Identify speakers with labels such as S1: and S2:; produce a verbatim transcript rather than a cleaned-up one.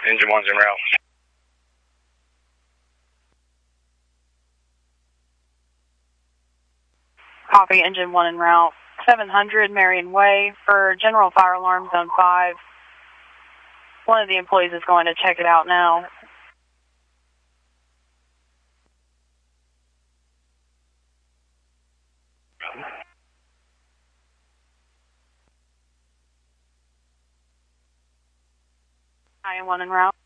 S1: Engine one's en route.
S2: Copy, engine one en route. seven hundred Marion Way for general fire alarm zone five. One of the employees is going to check it out now. I am one en route.